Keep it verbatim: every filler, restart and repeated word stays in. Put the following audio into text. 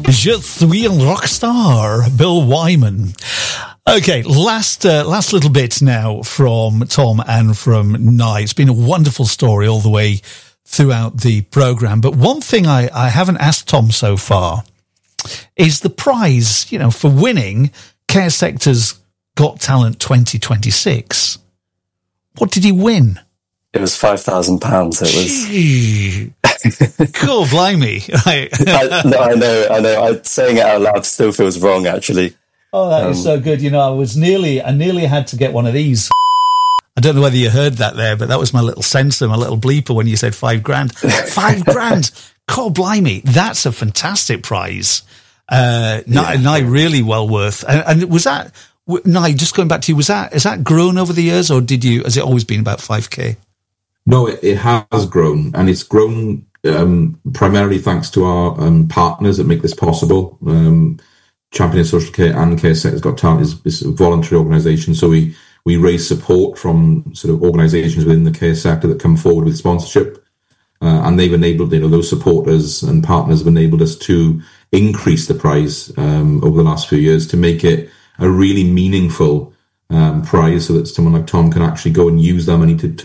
Je suis un rock star, Bill Wyman. Okay, last uh, last little bit now from Tom and from Nye. It's been a wonderful story all the way throughout the programme. But one thing I, I haven't asked Tom so far is the prize, you know, for winning Care Sector's Got Talent twenty twenty-six. What did he win? It was five thousand pounds. It was. Gee. Cool, blimey. I, I, no, I know, I know. I, saying it out loud still feels wrong, actually. Oh, that um, is so good. You know, I was nearly, I nearly had to get one of these. I don't know whether you heard that there, but that was my little sensor, my little bleeper when you said five grand. Five grand. God, blimey. That's a fantastic prize. Uh, yeah. Nye, really well worth. And, and was that, Nye, just going back to you, was that, has that grown over the years, or did you, has it always been about five K? No, it, it has grown, and it's grown um, primarily thanks to our um, partners that make this possible. Um, Champion Social Care and Care Sector's Got Talent is, is a voluntary organisation, so we, we raise support from sort of organisations within the care sector that come forward with sponsorship, uh, and they've enabled, you know, those supporters and partners have enabled us to increase the prize um, over the last few years to make it a really meaningful um, prize, so that someone like Tom can actually go and use that money to, to